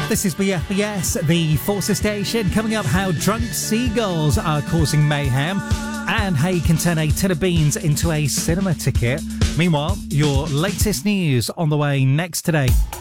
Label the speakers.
Speaker 1: This is BFBS, the Forces Station. Coming up, how drunk seagulls are causing mayhem, and how you can turn a tin of beans into a cinema ticket. Meanwhile, your latest news on the way next today.